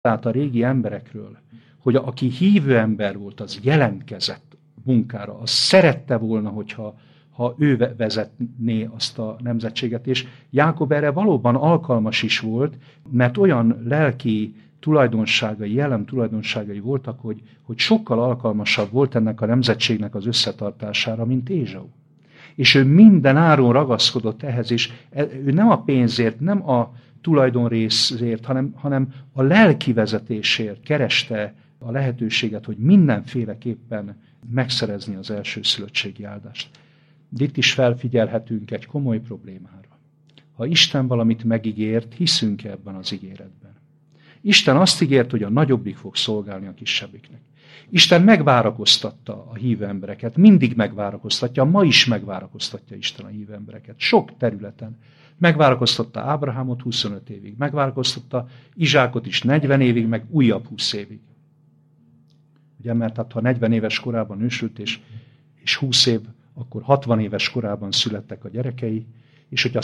Tehát a régi emberekről, hogy aki hívő ember volt, az jelentkezett munkára, az szerette volna, hogyha ő vezetné azt a nemzetséget. És Jákob erre valóban alkalmas is volt, mert olyan lelki tulajdonságai, jellem tulajdonságai voltak, hogy sokkal alkalmasabb volt ennek a nemzetségnek az összetartására, mint Ézsau. És ő minden áron ragaszkodott ehhez, és ő nem a pénzért, nem a tulajdonrészért, hanem a lelki vezetésért kereste a lehetőséget, hogy mindenféleképpen megszerezni az elsőszülöttségi áldást. De itt is felfigyelhetünk egy komoly problémára. Ha Isten valamit megígért, hiszünk ebben az ígéretben. Isten azt ígért, hogy a nagyobbik fog szolgálni a kisebbiknek. Isten megvárakoztatta a hívő embereket, mindig megvárakoztatja, ma is megvárakoztatja Isten a hívő embereket, sok területen. Megvárakoztatta Ábrahámot 25 évig, megvárakoztatta Izsákot is 40 évig, meg újabb 20 évig. Ugye, mert hát, ha 40 éves korában nősült, és 20 év, akkor 60 éves korában születtek a gyerekei, és hogyha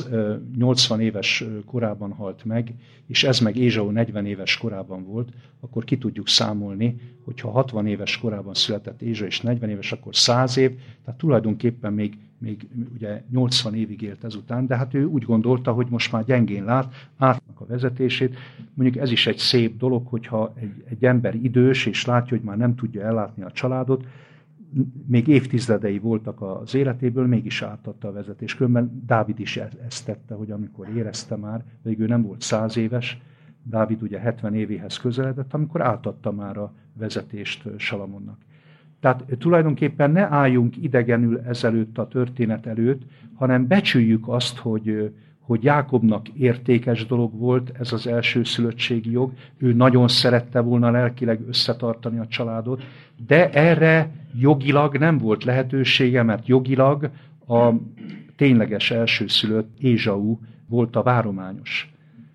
180 éves korában halt meg, és ez meg Ézsau 40 éves korában volt, akkor ki tudjuk számolni, hogyha 60 éves korában született Ézsau és 40 éves, akkor 100 év, tehát tulajdonképpen még ugye 80 évig élt ezután, de hát ő úgy gondolta, hogy most már gyengén lát, átnak a vezetését. Mondjuk ez is egy szép dolog, hogyha egy ember idős, és látja, hogy már nem tudja ellátni a családot, még évtizedei voltak az életéből, mégis átadta a vezetés. Különben Dávid is ezt tette, hogy amikor érezte már, végül ő nem volt 100 éves, Dávid ugye 70 évéhez közeledett, amikor átadta már a vezetést Salamonnak. Tehát tulajdonképpen ne álljunk idegenül ezelőtt a történet előtt, hanem becsüljük azt, hogy Jákobnak értékes dolog volt ez az elsőszülöttségi jog, ő nagyon szerette volna lelkileg összetartani a családot, de erre jogilag nem volt lehetősége, mert jogilag a tényleges elsőszülött Ézsau volt a várományos.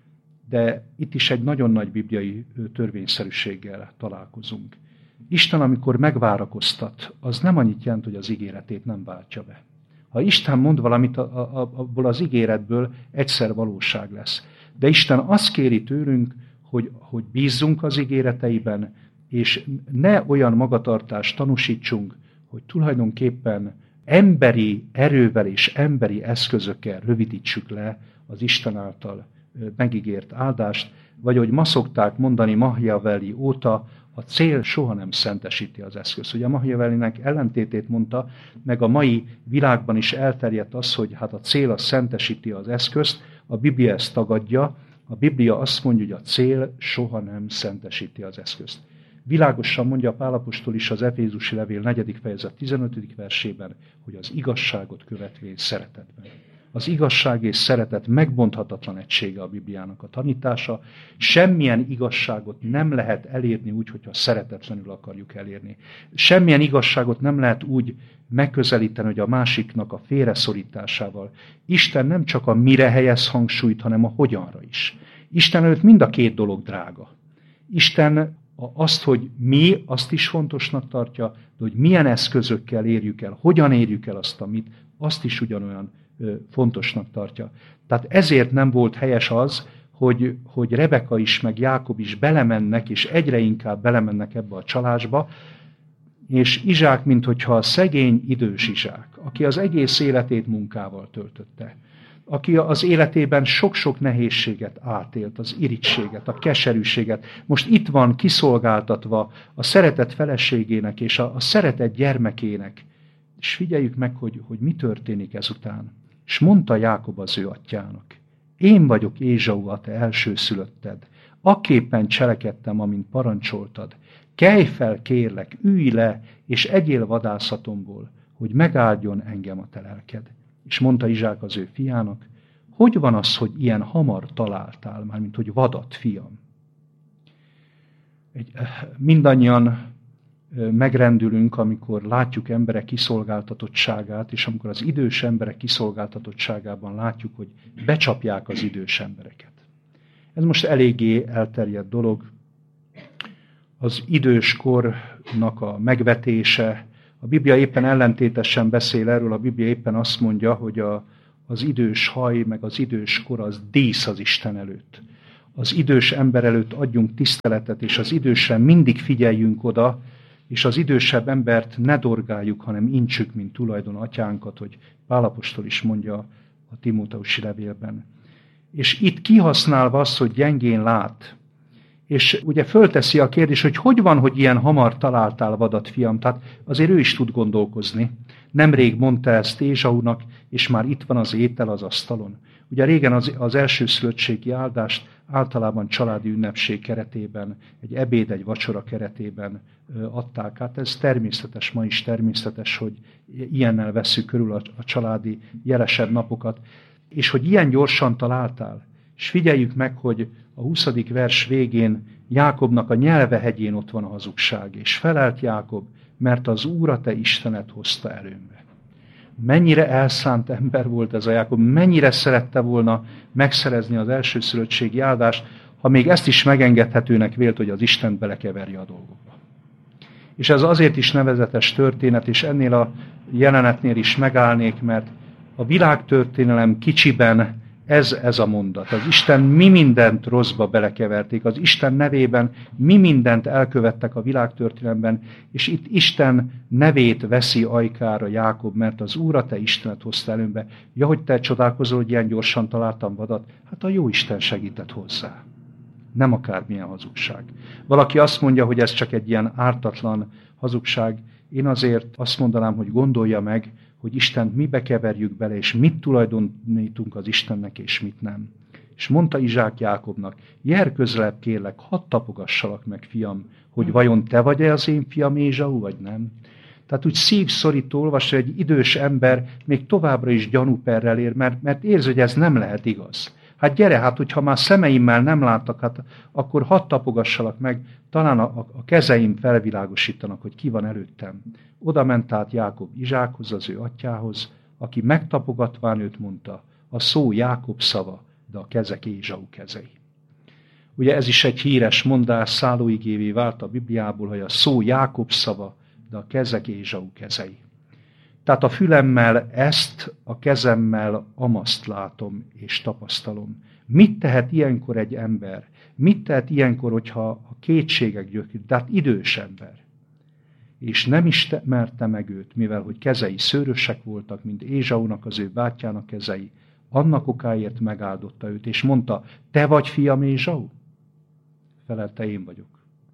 De itt is egy nagyon nagy bibliai törvényszerűséggel találkozunk. Isten, amikor megvárakoztat, az nem annyit jelent, hogy az ígéretét nem váltja be. Ha Isten mond valamit, abból az ígéretből egyszer valóság lesz. De Isten azt kéri tőlünk, hogy bízzunk az ígéreteiben, és ne olyan magatartást tanúsítsunk, hogy tulajdonképpen emberi erővel és emberi eszközökkel rövidítsük le az Isten által megígért áldást, vagy hogy ma szokták mondani Machiavelli óta, a cél soha nem szentesíti az eszközt. Ugye a Machiavellinek ellentétét mondta, meg a mai világban is elterjedt az, hogy hát a cél az szentesíti az eszközt, a Biblia ezt tagadja, a Biblia azt mondja, hogy a cél soha nem szentesíti az eszközt. Világosan mondja Pál apostol is az Efézusi levél 4. fejezet 15. versében, hogy az igazságot követvén szeretetben. Az igazság és szeretet megbonthatatlan egysége a Bibliának a tanítása. Semmilyen igazságot nem lehet elérni úgy, hogyha szeretetlenül akarjuk elérni. Semmilyen igazságot nem lehet úgy megközelíteni, hogy a másiknak a félreszorításával. Isten nem csak a mire helyez hangsúlyt, hanem a hogyanra is. Isten előtt mind a két dolog drága. Isten azt, hogy mi, azt is fontosnak tartja, de hogy milyen eszközökkel érjük el, hogyan érjük el azt, amit, azt is ugyanolyan fontosnak tartja. Tehát ezért nem volt helyes az, hogy Rebeka is, meg Jákob is belemennek, és egyre inkább belemennek ebbe a csalásba, és Izsák, minthogyha a szegény idős Izsák, aki az egész életét munkával töltötte, aki az életében sok-sok nehézséget átélt, az irigységet, a keserűséget, most itt van kiszolgáltatva a szeretett feleségének és a szeretett gyermekének, és figyeljük meg, hogy mi történik ezután. És mondta Jákob az ő atyjának, én vagyok Ézsau, a te elsőszülötted, akképpen cselekedtem, amint parancsoltad. Kelj fel, kérlek, ülj le, és egyél vadászatomból, hogy megáldjon engem a te lelked. És mondta Izsák az ő fiának, hogy van az, hogy ilyen hamar találtál, mármint hogy vadat, fiam? Mindannyian megrendülünk, amikor látjuk emberek kiszolgáltatottságát, és amikor az idős emberek kiszolgáltatottságában látjuk, hogy becsapják az idős embereket. Ez most eléggé elterjedt dolog. Az időskornak a megvetése, a Biblia éppen ellentétesen beszél erről, a Biblia éppen azt mondja, hogy az idős haj, meg az idős kor az dísz az Isten előtt. az idős ember előtt adjunk tiszteletet, és az idősre mindig figyeljünk oda, és az idősebb embert ne dorgáljuk, hanem intsük, mint tulajdon atyánkat, hogy Pál apostol is mondja a Timóteusi levélben. És itt kihasználva azt, hogy gyengén lát, és ugye fölteszi a kérdés, hogy van, hogy ilyen hamar találtál vadat, fiam? Tehát azért ő is tud gondolkozni. Nemrég mondta ezt Ézsaunak, és már itt van az étel az asztalon. Ugye régen az elsőszülöttségi áldást általában családi ünnepség keretében, egy ebéd, egy vacsora keretében adták át. Ez természetes, ma is természetes, hogy ilyennel vesszük körül a családi jelesebb napokat. És hogy ilyen gyorsan találtál. És figyeljük meg, hogy a 20. vers végén Jákobnak a nyelve hegyén ott van a hazugság. És felelt Jákob, mert az Úr a te Istened hozta előmbe. Mennyire elszánt ember volt ez a Jákob, mennyire szerette volna megszerezni az elsőszülöttségi áldást, ha még ezt is megengedhetőnek vélt, hogy az Istent belekeverje a dolgokba. És ez azért is nevezetes történet, és ennél a jelenetnél is megállnék, mert a világtörténelem kicsiben ez a mondat. Az Isten mi mindent rosszba belekeverték, az Isten nevében mi mindent elkövettek a világtörténelemben, és itt Isten nevét veszi ajkára Jákob, mert az Úr a te Istened hozta előmbe. Ja, hogy te csodálkozol, hogy ilyen gyorsan találtam vadat? Hát a jó Isten segített hozzá. Nem akármilyen hazugság. Valaki azt mondja, hogy ez csak egy ilyen ártatlan hazugság. Én azért azt mondanám, hogy gondolja meg, hogy Istent mibe keverjük bele, és mit tulajdonítunk az Istennek, és mit nem. És mondta Izsák Jákobnak, jár közelebb kérlek, hadd tapogassalak meg, fiam, hogy vajon te vagy-e az én fiam Ézsau, vagy nem. Tehát úgy szívszorító olvasni, hogy egy idős ember még továbbra is gyanúperrel ér, mert érzi, hogy ez nem lehet igaz. Hát gyere, hogyha már szemeimmel nem láttak, hát akkor hadd tapogassalak meg, talán a kezeim felvilágosítanak, hogy ki van előttem. Oda ment át Jákob Izsákhoz, az ő atyához, aki megtapogatván őt mondta, a szó Jákob szava, de a kezek Ézsau kezei. Ugye ez is egy híres mondás, szállóigévé vált a Bibliából, hogy a szó Jákob szava, de a kezek Ézsau kezei. Tehát a fülemmel ezt, a kezemmel amaszt látom és tapasztalom. Mit tehet ilyenkor egy ember? Mit tehet ilyenkor, hogyha a kétségek gyökik? Tehát idős ember. És nem is merte meg őt, mivel hogy kezei szőrösek voltak, mint Ézsaunak, az ő bátyjának kezei. Annak okáért megáldotta őt, és mondta, te vagy fiam Ézsau? Felelte, én vagyok.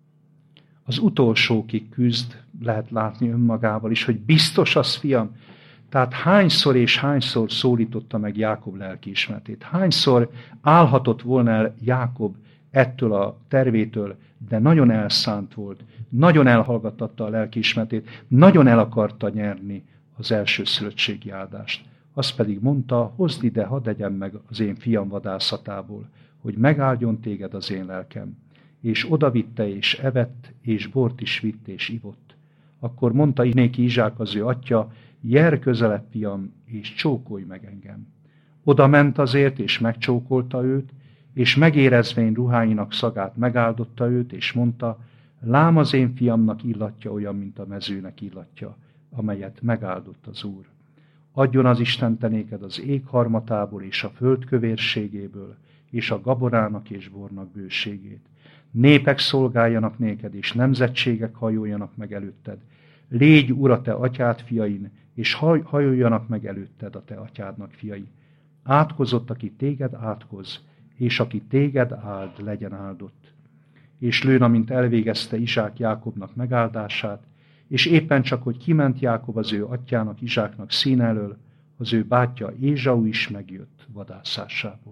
Az utolsókig küzd, lehet látni önmagával is, hogy biztos az, fiam. Tehát hányszor és hányszor szólította meg Jákob lelkiismeretét. Hányszor állhatott volna el Jákob ettől a tervétől, de nagyon elszánt volt, nagyon elhallgattatta a lelkiismeretét, nagyon el akarta nyerni az elsőszülöttségi áldást. Azt pedig mondta, hozd ide, hadd egyem meg az én fiam vadászatából, hogy megáldjon téged az én lelkem. És odavitte, és evett, és bort is vitt, és ivott. Akkor mondta néki Izsák, az ő atya, jár közelebb, fiam, és csókolj meg engem. Oda ment azért, és megcsókolta őt, és megérezvén ruháinak szagát megáldotta őt, és mondta, lám az én fiamnak illatja olyan, mint a mezőnek illatja, amelyet megáldott az Úr. Adjon az Isten te néked az ég harmatából, és a föld kövérségéből, és a gaborának és bornak bőségét. Népek szolgáljanak néked, és nemzetségek hajoljanak meg előtted. Légy, Ura, te atyád fiain, és hajoljanak meg előtted a te atyádnak fiai. Átkozott, aki téged átkoz, és aki téged áld, legyen áldott. És lőn, amint elvégezte Izsák Jákobnak megáldását, és éppen csak, hogy kiment Jákob az ő atyának, Izsáknak szín elől, az ő bátyja Ézsau is megjött vadászásából.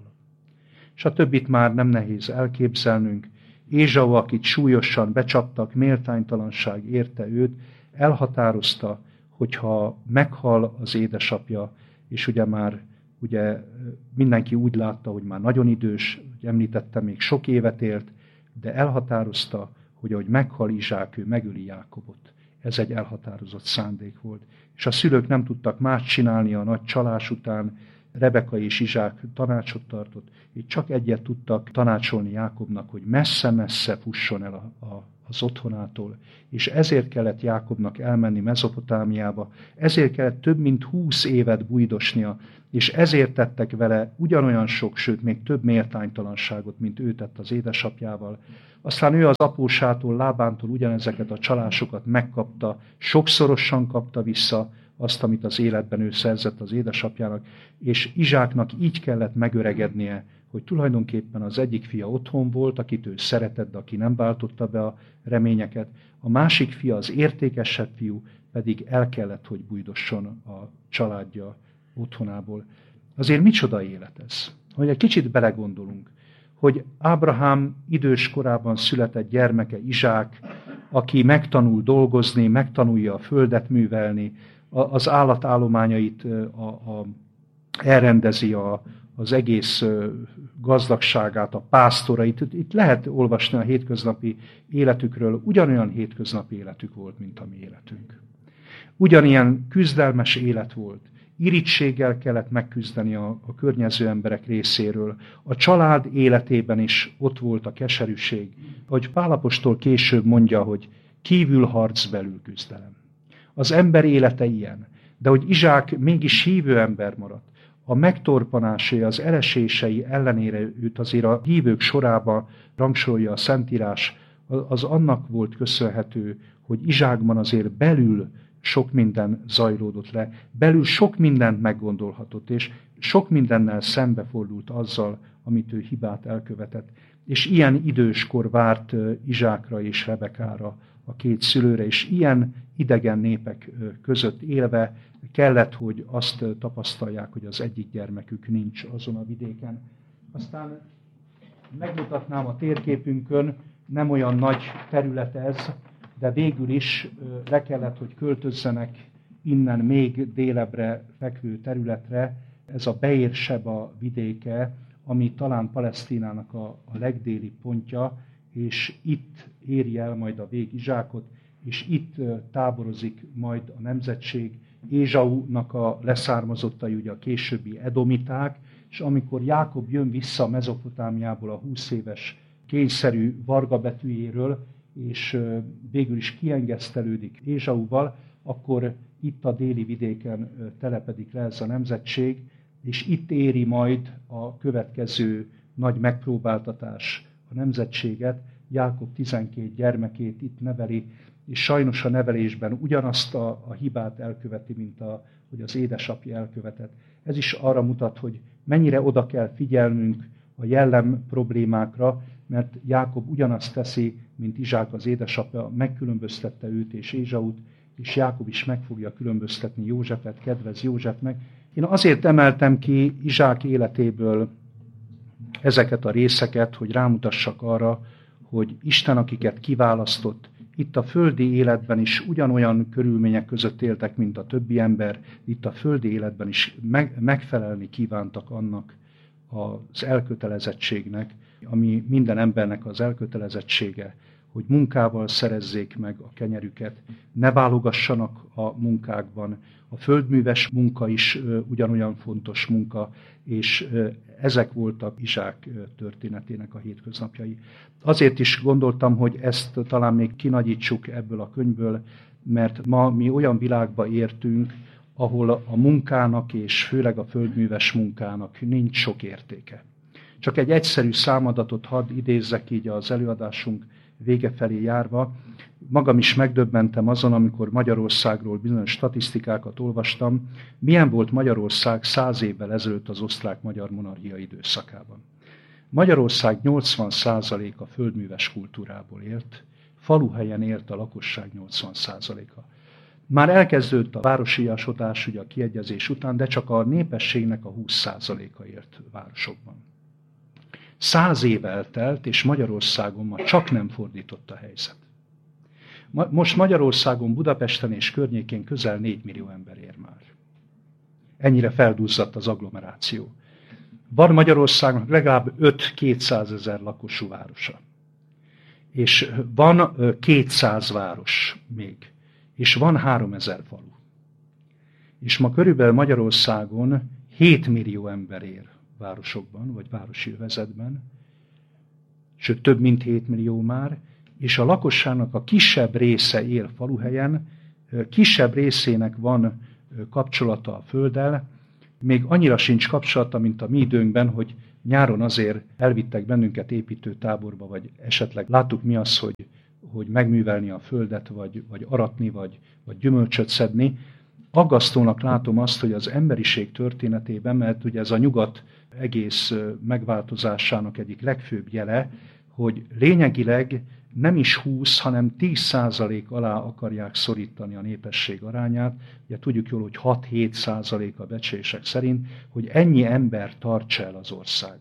És a többit már nem nehéz elképzelnünk. Ézsau, akit súlyosan becsaptak, méltánytalanság érte őt, elhatározta, hogyha meghal az édesapja, és ugye mindenki úgy látta, hogy már nagyon idős, hogy említettem, még sok évet élt, de elhatározta, hogy ahogy meghal Izsák, ő megöli Jákobot. Ez egy elhatározott szándék volt. És a szülők nem tudtak más csinálni a nagy csalás után, Rebeka és Izsák tanácsot tartott, így csak egyet tudtak tanácsolni Jákobnak, hogy messze-messze fusson el a az otthonától, és ezért kellett Jákobnak elmenni Mezopotámiába, ezért kellett több mint 20 évet bújdosnia, és ezért tettek vele ugyanolyan sok, sőt még több méltánytalanságot, mint ő tett az édesapjával. Aztán ő az apósától, Lábántól ugyanezeket a csalásokat megkapta, sokszorosan kapta vissza azt, amit az életben ő szerzett az édesapjának, és Izsáknak így kellett megöregednie, hogy tulajdonképpen az egyik fia otthon volt, akit ő szeretett, de aki nem váltotta be a reményeket, a másik fia, az értékesebb fiú pedig el kellett, hogy bújdosson a családja otthonából. Azért micsoda élet ez? Hogy egy kicsit belegondolunk, hogy Ábrahám idős korában született gyermeke Izsák, aki megtanul dolgozni, megtanulja a földet művelni, az állatállományait elrendezi az egész gazdagságát, a pásztorait. Itt lehet olvasni a hétköznapi életükről, ugyanolyan hétköznapi életük volt, mint a mi életünk. Ugyanilyen küzdelmes élet volt. Irítséggel kellett megküzdeni a környező emberek részéről. A család életében is ott volt a keserűség. Ahogy Pál apostol később mondja, hogy kívül harc, belül küzdelem. Az ember élete ilyen, de hogy Izsák mégis hívő ember maradt. A megtorpanásai, az elesései ellenére őt azért a hívők sorába rangsorolja a Szentírás, az annak volt köszönhető, hogy Izsákban azért belül sok minden zajlódott le, belül sok mindent meggondolhatott, és sok mindennel szembefordult azzal, amit ő hibát elkövetett. És ilyen időskor várt Izsákra és Rebekára, a két szülőre, és ilyen idegen népek között élve kellett, hogy azt tapasztalják, hogy az egyik gyermekük nincs azon a vidéken. Aztán megmutatnám a térképünkön, nem olyan nagy terület ez, de végül is le kellett, hogy költözzenek innen még délebbre fekvő területre. Ez a Beér-seba vidéke, ami talán Palesztinának a legdéli pontja, és itt éri el majd a vég Izsákot, és itt táborozik majd a nemzetség. Ézsaunak a leszármazottai, ugye a későbbi edomiták, és amikor Jákob jön vissza Mezopotámiából a 20 éves kényszerű vargabetűjéről, és végül is kiengesztelődik Ézsauval, akkor itt a déli vidéken telepedik le ez a nemzetség, és itt éri majd a következő nagy megpróbáltatás a nemzetséget. Jákob 12 gyermekét itt neveli, és sajnos a nevelésben ugyanazt a hibát elköveti, mint hogy az édesapja elkövetett. Ez is arra mutat, hogy mennyire oda kell figyelnünk a jellem problémákra, mert Jákob ugyanazt teszi, mint Izsák az édesapja, megkülönböztette őt és Ézsaut, és Jákob is meg fogja különböztetni Józsefet, kedvez Józsefnek. Én azért emeltem ki Izsák életéből ezeket a részeket, hogy rámutassak arra, hogy Isten, akiket kiválasztott, itt a földi életben is ugyanolyan körülmények között éltek, mint a többi ember, itt a földi életben is megfelelni kívántak annak az elkötelezettségnek, ami minden embernek az elkötelezettsége, hogy munkával szerezzék meg a kenyerüket, ne válogassanak a munkákban. A földműves munka is ugyanolyan fontos munka, és ezek voltak Izsák történetének a hétköznapjai. Azért is gondoltam, hogy ezt talán még kinagyítsuk ebből a könyvből, mert ma mi olyan világba értünk, ahol a munkának és főleg a földműves munkának nincs sok értéke. Csak egy egyszerű számadatot hadd idézzek így az előadásunk vége felé járva. Magam is megdöbbentem azon, amikor Magyarországról bizonyos statisztikákat olvastam, milyen volt Magyarország 100 évvel ezelőtt az osztrák-magyar monarchia időszakában. Magyarország 80%-a földműves kultúrából élt, faluhelyen élt a lakosság 80%-a. Már elkezdődött a városiasodás ugye a kiegyezés után, de csak a népességnek a 20%-a élt városokban. 100 év eltelt, és Magyarországon ma csak nem fordított a helyzet. Most Magyarországon, Budapesten és környékén közel 4 millió ember ér már. Ennyire felduzzadt az agglomeráció. Van Magyarországnak legalább 5-200 ezer lakosú városa. És van 200 város még. És van 3000 falu. És ma körülbelül Magyarországon 7 millió ember ér városokban, vagy városi övezetben, sőt több mint 7 millió már, és a lakosságnak a kisebb része él faluhelyen, kisebb részének van kapcsolata a földdel, még annyira sincs kapcsolata, mint a mi időnkben, hogy nyáron azért elvittek bennünket építőtáborba, vagy esetleg láttuk mi az, hogy megművelni a földet, vagy aratni, vagy gyümölcsöt szedni. Aggasztónak látom azt, hogy az emberiség történetében, mert ugye ez a nyugat egész megváltozásának egyik legfőbb jele, hogy lényegileg nem is 20, hanem 10% alá akarják szorítani a népesség arányát. Ugye tudjuk jól, hogy 6-7% a becslések szerint, hogy ennyi ember tartsa el az országot.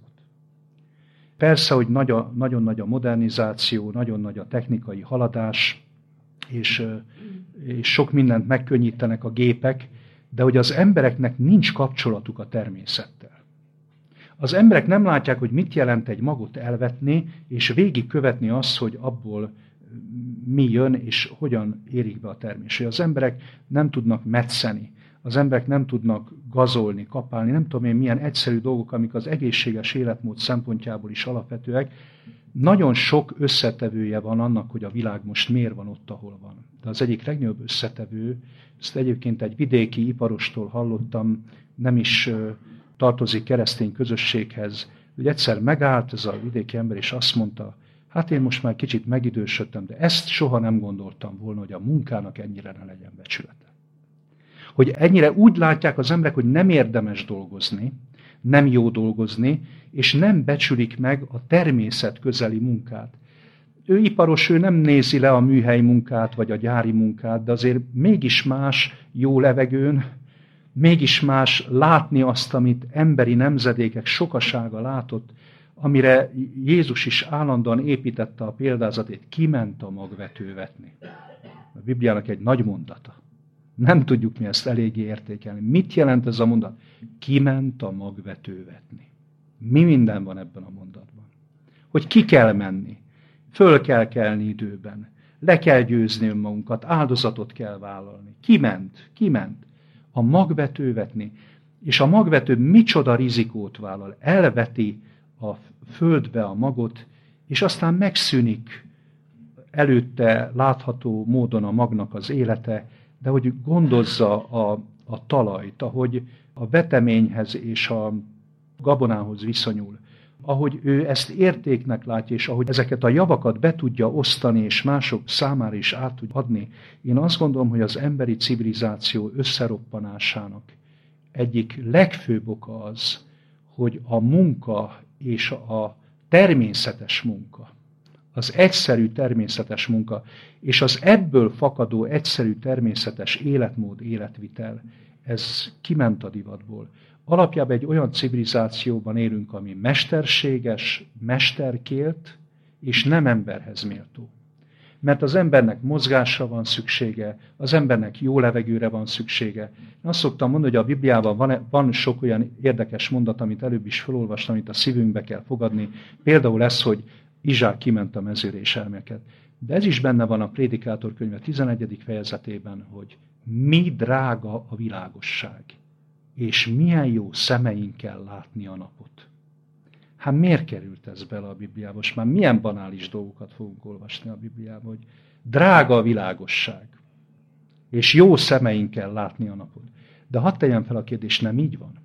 Persze, hogy nagyon nagy a modernizáció, nagyon nagy a technikai haladás, és sok mindent megkönnyítenek a gépek, de hogy az embereknek nincs kapcsolatuk a természettel. Az emberek nem látják, hogy mit jelent egy magot elvetni, és végigkövetni azt, hogy abból mi jön, és hogyan érik be a termés. Az emberek nem tudnak metszeni, az emberek nem tudnak gazolni, kapálni, nem tudom én milyen egyszerű dolgok, amik az egészséges életmód szempontjából is alapvetőek. Nagyon sok összetevője van annak, hogy a világ most miért van ott, ahol van. De az egyik legnagyobb összetevő, ezt egyébként egy vidéki iparostól hallottam, nem is tartozik keresztény közösséghez, hogy egyszer megállt ez a vidéki ember, és azt mondta, hát én most már kicsit megidősödtem, de ezt soha nem gondoltam volna, hogy a munkának ennyire ne legyen becsülete. Hogy ennyire úgy látják az emberek, hogy nem érdemes dolgozni, nem jó dolgozni, és nem becsülik meg a természet közeli munkát. Ő iparos, ő nem nézi le a műhely munkát, vagy a gyári munkát, de azért mégis más jó levegőn, mégis más látni azt, amit emberi nemzedékek sokasága látott, amire Jézus is állandóan építette a példázatét, kiment a magvetővetni. A Bibliának egy nagy mondata. Nem tudjuk mi ezt eléggé értékelni. Mit jelent ez a mondat? Kiment a magvetővetni. Mi minden van ebben a mondatban? Hogy ki kell menni, föl kell kelni időben, le kell győzni önmagunkat, áldozatot kell vállalni. Kiment a magvetővetni. És a magvető micsoda rizikót vállal. Elveti a földbe a magot, és aztán megszűnik előtte látható módon a magnak az élete, de hogy gondozza a talajt, ahogy a veteményhez és a gabonához viszonyul, ahogy ő ezt értéknek látja, és ahogy ezeket a javakat be tudja osztani, és mások számára is át tud adni. Én azt gondolom, hogy az emberi civilizáció összeroppanásának egyik legfőbb oka az, hogy a munka és a természetes munka, az egyszerű természetes munka, és az ebből fakadó egyszerű természetes életmód, életvitel, ez kiment a divatból. Alapjában egy olyan civilizációban élünk, ami mesterséges, mesterkélt, és nem emberhez méltó. Mert az embernek mozgásra van szüksége, az embernek jó levegőre van szüksége. Én azt szoktam mondani, hogy a Bibliában van sok olyan érdekes mondat, amit előbb is felolvastam, amit a szívünkbe kell fogadni. Például ez, hogy Izsák kiment a mezőre és elmélkedett. De ez is benne van a Prédikátor könyve 11. fejezetében, hogy mi drága a világosság, és milyen jó szemeinkkel látni a napot. Hát miért került ez bele a Bibliába? Most már milyen banális dolgokat fogunk olvasni a Bibliába, hogy drága a világosság, és jó szemeinkkel látni a napot. De hadd tegyem fel a kérdést, nem így van.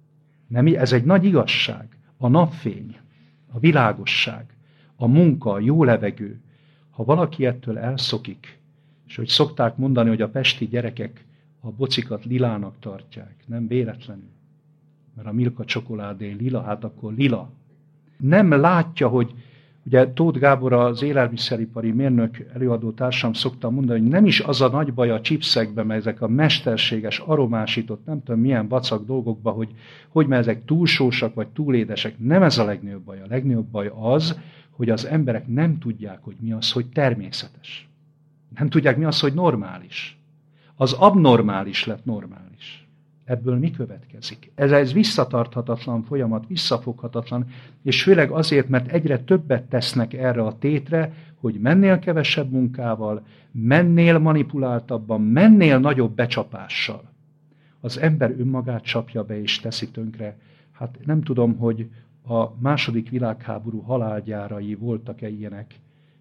Ez egy nagy igazság. A napfény, a világosság, a munka, a jó levegő. Ha valaki ettől elszokik, és hogy szokták mondani, hogy a pesti gyerekek a bocikat lilának tartják, nem véletlenül. Mert a Milka csokoládé lila, hát akkor lila. Nem látja, hogy ugye Tóth Gábor, az élelmiszeripari mérnök előadó társam szokta mondani, hogy nem is az a nagy baj a chipsekben, mert ezek a mesterséges, aromásított, nem tudom milyen vacak dolgokban, hogy mert ezek túl sósak vagy túl édesek. Nem ez a legnagyobb baj. A legnagyobb baj az, hogy az emberek nem tudják, hogy mi az, hogy természetes. Nem tudják, mi az, hogy normális. Az abnormális lett normális. Ebből mi következik? Ez visszatarthatatlan folyamat, visszafoghatatlan, és főleg azért, mert egyre többet tesznek erre a tétre, hogy mennél kevesebb munkával, mennél manipuláltabban, mennél nagyobb becsapással. Az ember önmagát csapja be és teszi tönkre. Hát nem tudom, hogy a II. Világháború halálgyárai voltak-e ilyenek,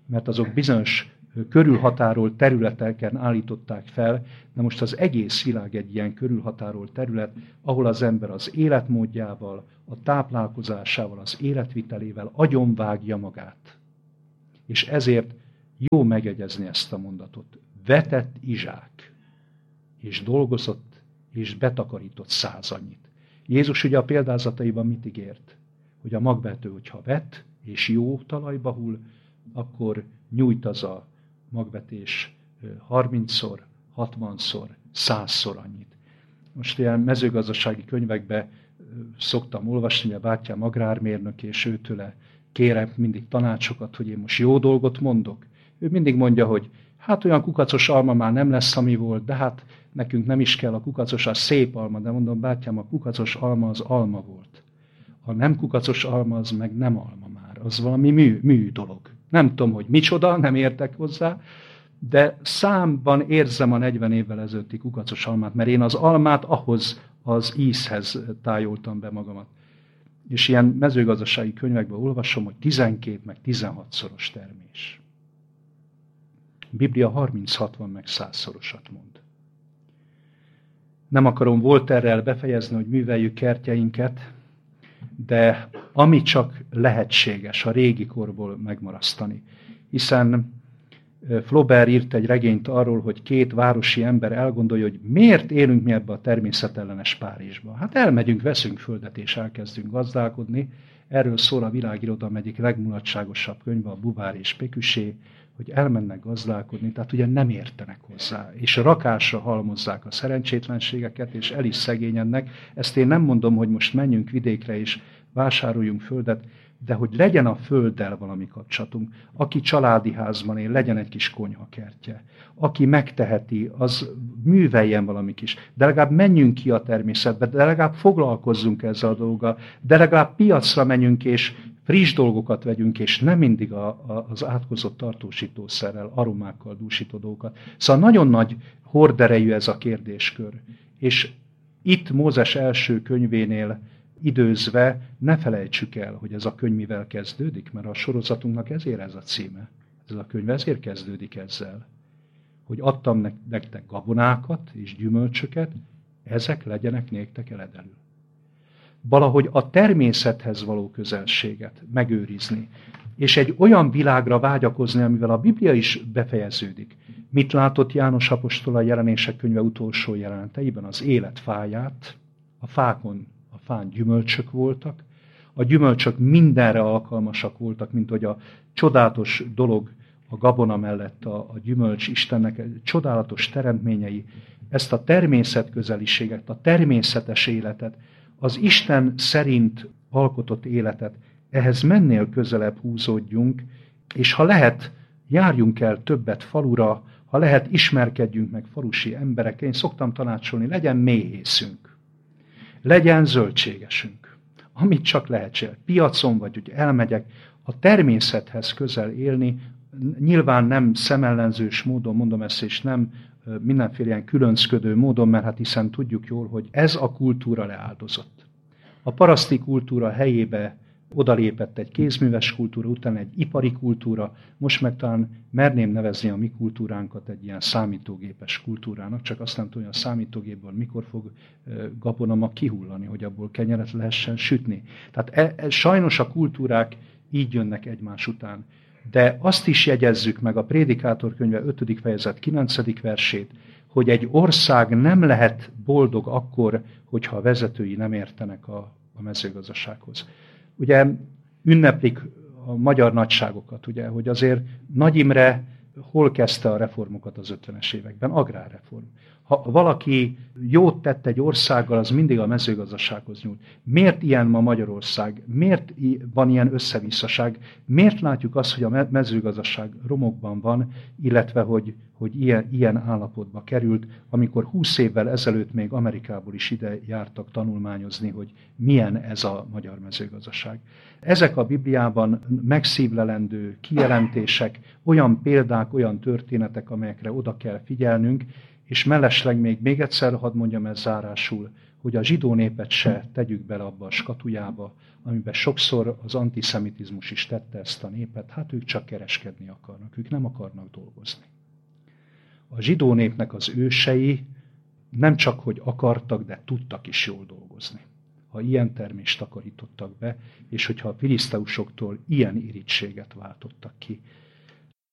mert azok bizonyos körülhatárolt területeken állították fel, de most az egész világ egy ilyen körülhatárolt terület, ahol az ember az életmódjával, a táplálkozásával, az életvitelével agyonvágja magát. És ezért jó megjegyezni ezt a mondatot. Vetett izsák, és dolgozott, és betakarított 100 annyit. Jézus ugye a példázataiban mit ígért? Hogy a magvető, hogyha vet, és jó talajba hull, akkor nyújt az a magvetés 30-szor, 60-szor, 100-szor annyit. Most ilyen mezőgazdasági könyvekbe szoktam olvasni, hogy a bátyám agrármérnök, és őtőle kérek mindig tanácsokat, hogy én most jó dolgot mondok. Ő mindig mondja, hogy hát olyan kukacos alma már nem lesz, ami volt, de hát nekünk nem is kell a kukacos, a szép alma, de mondom, bátyám, a kukacos alma az alma volt. A nem kukacos alma az meg nem alma már, az valami mű dolog. Nem tudom, hogy micsoda, nem értek hozzá, de számban érzem a 40 évvel ezelőtti kukacos almát, mert én az almát ahhoz az ízhez tájoltam be magamat. És ilyen mezőgazdasági könyvekben olvasom, hogy 12 meg 16-szoros termés. A Biblia 30, 60 meg 100-szorosat mond. Nem akarom Voltaire-rel befejezni, hogy műveljük kertjeinket, de ami csak lehetséges a régi korból megmarasztani. Hiszen Flaubert írt egy regényt arról, hogy 2 városi ember elgondolja, hogy miért élünk mi ebbe a természetellenes Párizsba. Hát elmegyünk, veszünk földet és elkezdünk gazdálkodni. Erről szól a világirodalom egyik legmulatságosabb könyve, a Buvár és Pécuchet, hogy elmennek gazdálkodni, tehát ugye nem értenek hozzá, és a rakásra halmozzák a szerencsétlenségeket, és el is szegényednek. Ezt én nem mondom, hogy most menjünk vidékre és vásároljunk földet, de hogy legyen a földdel valami kapcsolatunk. Aki családi házban él, legyen egy kis konyhakertje. Aki megteheti, az műveljen valami kis. De legalább menjünk ki a természetbe, de legalább foglalkozzunk ezzel a dologgal, de legalább piacra menjünk és friss dolgokat vegyünk, és nem mindig az átkozott tartósítószerrel, aromákkal dúsító dolgokat. Szóval nagyon nagy horderejű ez a kérdéskör. És itt Mózes első könyvénél időzve ne felejtsük el, hogy ez a könyv mivel kezdődik, mert a sorozatunknak ezért ez a címe. Ez a könyv ezért kezdődik ezzel, hogy adtam nektek gabonákat és gyümölcsöket, ezek legyenek néktek eledelül. Valahogy a természethez való közelséget megőrizni, és egy olyan világra vágyakozni, amivel a Biblia is befejeződik. Mit látott János apostol a Jelenések könyve utolsó jeleneteiben? Az élet fáját, a fán gyümölcsök voltak, a gyümölcsök mindenre alkalmasak voltak, mint hogy a csodálatos dolog a gabona mellett a gyümölcs Istennek csodálatos teremtményei, ezt a természetközeliséget, a természetes életet, az Isten szerint alkotott életet, ehhez mennél közelebb húzódjunk, és ha lehet, járjunk el többet falura, ha lehet, ismerkedjünk meg falusi emberekkel. Én szoktam tanácsolni, legyen méhészünk, legyen zöldségesünk, amit csak lehetséges. Piacon vagy, hogy elmegyek, a természethez közel élni, nyilván nem szemellenzős módon mondom ezt, és nem mindenféle ilyen különcködő módon, mert hát hiszen tudjuk jól, hogy ez a kultúra leáldozott. A paraszti kultúra helyébe odalépett egy kézműves kultúra, utána egy ipari kultúra, most meg talán merném nevezni a mi kultúránkat egy ilyen számítógépes kultúrának, csak azt nem tudom, hogy a számítógépből mikor fog gabonamag kihullani, hogy abból kenyeret lehessen sütni. Tehát sajnos a kultúrák így jönnek egymás után. De azt is jegyezzük meg a Prédikátor könyve 5. fejezet 9. versét, hogy egy ország nem lehet boldog akkor, hogyha a vezetői nem értenek a mezőgazdasághoz. Ugye ünneplik a magyar nagyságokat, ugye, hogy azért Nagy Imre hol kezdte a reformokat az 50-es években? Agrárreform. Ha valaki jót tett egy országgal, az mindig a mezőgazdasághoz nyúlt. Miért ilyen ma Magyarország? Miért van ilyen összevisszaság? Miért látjuk azt, hogy a mezőgazdaság romokban van, illetve hogy ilyen állapotba került, amikor 20 évvel ezelőtt még Amerikából is ide jártak tanulmányozni, hogy milyen ez a magyar mezőgazdaság. Ezek a Bibliában megszívlelendő kijelentések, olyan példák, olyan történetek, amelyekre oda kell figyelnünk, És mellesleg még egyszer hadd mondjam el zárásul, hogy a zsidó népet se tegyük bele abba a skatujába, amiben sokszor az antiszemitizmus is tette ezt a népet, hát ők csak kereskedni akarnak, ők nem akarnak dolgozni. A zsidó népnek az ősei nem csak, hogy akartak, de tudtak is jól dolgozni. Ha ilyen termést takarítottak be, és hogyha a filiszteusoktól ilyen irítséget váltottak ki.